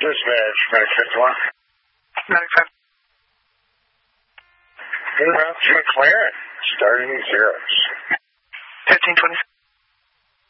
Dispatch, Medic 51. Medic 5. En route to McLaren, starting zeros. 1526.